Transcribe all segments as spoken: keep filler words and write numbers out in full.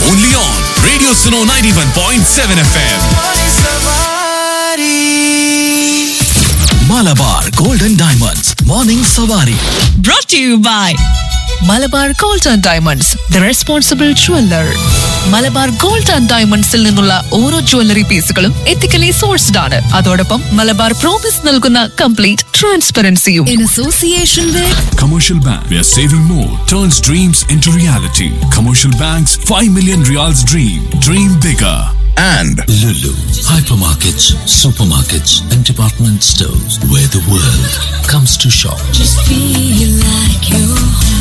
only on Radio Suno ninety-one point seven F M. Malabar Golden Diamonds Morning Savari. Brought to you by Malabar gold and diamonds the responsible jeweller. Malabar gold and ഡയമണ്ട്സിൽ നിന്നുള്ള ഓരോ jewellery പീസുകളും ethically sourced ആണ്. അതോടൊപ്പം Malabar promise നൽകുന്ന complete ട്രാൻസ്പെറൻസിയും. In association with Commercial Bank, where saving more turns dreams into reality. Commercial Bank's five million reals dream. Dream bigger. And Lulu, hypermarkets, supermarkets, and department stores where the world comes to shop. Just feel like you're home.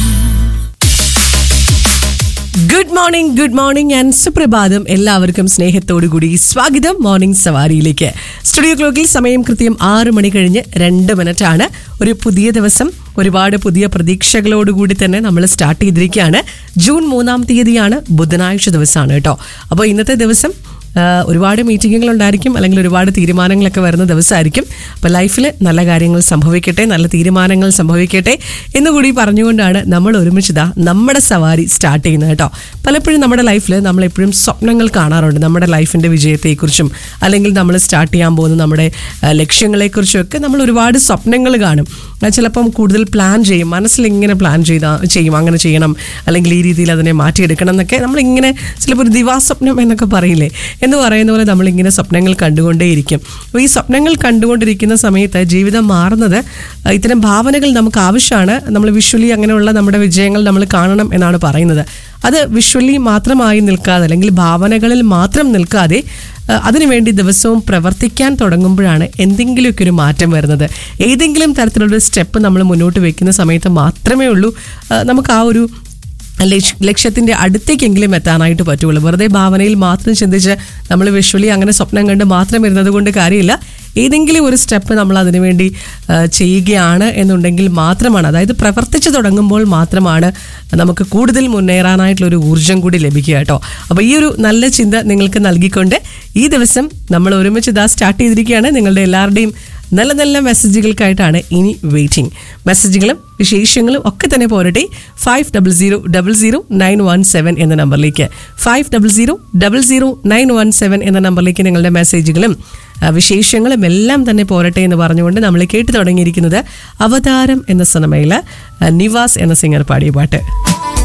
Good morning good morning and സുപ്രഭാതം. എല്ലാവർക്കും സ്നേഹത്തോടു കൂടി സ്വാഗതം morning സവാരിയിലേക്ക്. Studio ക്ലോക്കിൽ സമയം കൃത്യം ആറ് മണി കഴിഞ്ഞ് രണ്ട് മിനിറ്റ് ആണ്. ഒരു പുതിയ ദിവസം, ഒരുപാട് പുതിയ പ്രതീക്ഷകളോടുകൂടി തന്നെ നമ്മൾ സ്റ്റാർട്ട് ചെയ്തിരിക്കുകയാണ്. ജൂൺ മൂന്നാം തീയതിയാണ്, ബുധനാഴ്ച ദിവസമാണ് കേട്ടോ. അപ്പോൾ ഇന്നത്തെ ദിവസം ഒരുപാട് മീറ്റിങ്ങുകൾ ഉണ്ടായിരിക്കും, അല്ലെങ്കിൽ ഒരുപാട് തീരുമാനങ്ങളൊക്കെ വരുന്ന ദിവസമായിരിക്കും. അപ്പോൾ ലൈഫിൽ നല്ല കാര്യങ്ങൾ സംഭവിക്കട്ടെ, നല്ല തീരുമാനങ്ങൾ സംഭവിക്കട്ടെ എന്നുകൂടി പറഞ്ഞുകൊണ്ടാണ് നമ്മൾ ഒരുമിച്ചിതാ നമ്മുടെ സവാരി സ്റ്റാർട്ട് ചെയ്യുന്നത് കേട്ടോ. പലപ്പോഴും നമ്മുടെ ലൈഫിൽ നമ്മളെപ്പോഴും സ്വപ്നങ്ങൾ കാണാറുണ്ട്, നമ്മുടെ ലൈഫിൻ്റെ വിജയത്തെക്കുറിച്ചും അല്ലെങ്കിൽ നമ്മൾ സ്റ്റാർട്ട് ചെയ്യാൻ പോകുന്ന നമ്മുടെ ലക്ഷ്യങ്ങളെക്കുറിച്ചും ഒക്കെ നമ്മൾ ഒരുപാട് സ്വപ്നങ്ങൾ കാണും. ചിലപ്പം കൂടുതൽ പ്ലാൻ ചെയ്യും, മനസ്സിലിങ്ങനെ പ്ലാൻ ചെയ്താൽ ചെയ്യും, അങ്ങനെ ചെയ്യണം, അല്ലെങ്കിൽ ഈ രീതിയിൽ അതിനെ മാറ്റിയെടുക്കണം എന്നൊക്കെ നമ്മളിങ്ങനെ ചിലപ്പോൾ ഒരു ദിവാസ്വപ്നം എന്നൊക്കെ പറയില്ലേ, എന്ന് പറയുന്ന പോലെ നമ്മളിങ്ങനെ സ്വപ്നങ്ങൾ കണ്ടുകൊണ്ടേയിരിക്കും. അപ്പോൾ ഈ സ്വപ്നങ്ങൾ കണ്ടുകൊണ്ടിരിക്കുന്ന സമയത്ത് ജീവിതം മാറുന്നത് ഇത്തരം ഭാവനകൾ നമുക്ക് ആവശ്യമാണ്. നമ്മൾ വിഷ്വലി അങ്ങനെയുള്ള നമ്മുടെ വിജയങ്ങൾ നമ്മൾ കാണണം എന്നാണ് പറയുന്നത്. അത് വിഷ്വലി മാത്രമായി നിൽക്കാതെ, അല്ലെങ്കിൽ ഭാവനകളിൽ മാത്രം നിൽക്കാതെ അതിനുവേണ്ടി ദിവസവും പ്രവർത്തിക്കാൻ തുടങ്ങുമ്പോഴാണ് എന്തെങ്കിലുമൊക്കെ ഒരു മാറ്റം വരുന്നത്. ഏതെങ്കിലും തരത്തിലുള്ള സ്റ്റെപ്പ് നമ്മൾ മുന്നോട്ട് വെക്കുന്ന സമയത്ത് മാത്രമേ ഉള്ളൂ നമുക്ക് ആ ഒരു ലക്ഷ്യത്തിൻ്റെ അടുത്തേക്കെങ്കിലും എത്താനായിട്ട് പറ്റുള്ളൂ. വെറുതെ ഭാവനയിൽ മാത്രം ചിന്തിച്ച് നമ്മൾ വിഷ്വലി അങ്ങനെ സ്വപ്നം കണ്ട് മാത്രം ഇരുന്നത് കൊണ്ട് കാര്യമില്ല. ഏതെങ്കിലും ഒരു സ്റ്റെപ്പ് നമ്മൾ അതിനുവേണ്ടി ചെയ്യുകയാണ് എന്നുണ്ടെങ്കിൽ മാത്രമാണ്, അതായത് പ്രവർത്തിച്ചു തുടങ്ങുമ്പോൾ മാത്രമാണ് നമുക്ക് കൂടുതൽ മുന്നേറാനായിട്ടുള്ളൊരു ഊർജ്ജം കൂടി ലഭിക്കുക കേട്ടോ. അപ്പോൾ ഈ ഒരു നല്ല ചിന്ത നിങ്ങൾക്ക് നൽകിക്കൊണ്ട് ഈ ദിവസം നമ്മൾ ഒരുമിച്ച് ഇതാ സ്റ്റാർട്ട് ചെയ്തിരിക്കുകയാണ്. നിങ്ങളുടെ എല്ലാവരുടെയും നല്ല നല്ല മെസ്സേജുകൾക്കായിട്ടാണ് ഇനി വെയിറ്റിംഗ്. മെസ്സേജുകളും വിശേഷങ്ങളും ഒക്കെ തന്നെ പോരട്ടെ. Five double zero double zero nine one seven എന്ന നമ്പറിലേക്ക് five double zero double zero nine one seven എന്ന നമ്പറിലേക്ക് നിങ്ങളുടെ മെസ്സേജുകളും വിശേഷങ്ങളും എല്ലാം തന്നെ പോരട്ടെ എന്ന് പറഞ്ഞുകൊണ്ട് നമ്മൾ കേട്ടു തുടങ്ങിയിരിക്കുന്നത് അവതാരം എന്ന സിനിമയിൽ നിവാസ് എന്ന സിംഗർ പാടിയ പാട്ട്.